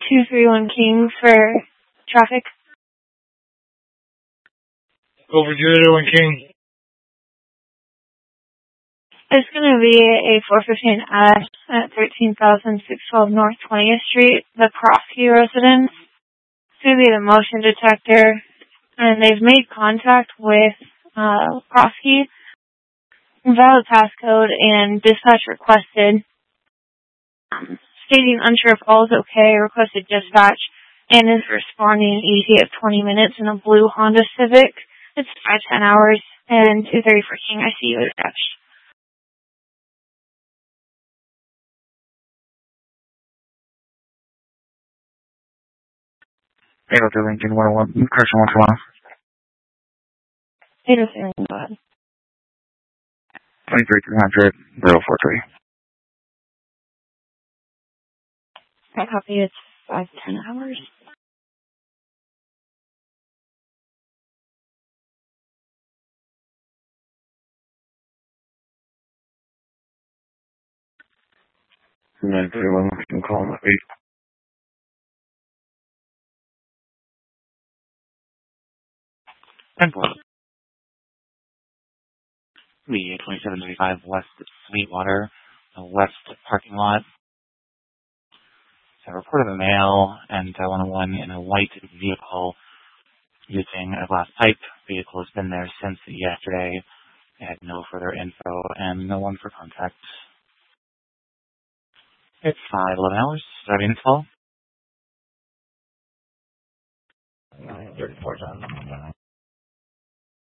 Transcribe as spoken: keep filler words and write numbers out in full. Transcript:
two three one King for traffic. Over two three one King. It's going to be a four fifteen S at thirteen thousand six hundred twelve North twentieth Street, the Krofsky residence. It's going to be the motion detector, and they've made contact with uh, Krofsky, valid passcode, and dispatch requested, um, stating unsure if all is okay, requested dispatch, and is responding E T of twenty minutes in a blue Honda Civic. It's five ten hours, and two thirty for King. I see you attached. eight oh three Lincoln one oh one, correction one two one. eight oh three Lincoln, go ahead. twenty-three three hundred, zero four three. I copy, it's five ten hours. nine three one, you can call them eight. ten four. The twenty-seven ninety-five West Sweetwater, uh, West parking lot. So I reported a male and uh, one oh one in a white vehicle using a glass pipe. Vehicle has been there since yesterday. I had no further info and no one for contact. It's five eleven hours. Driving install. nine thirty-four.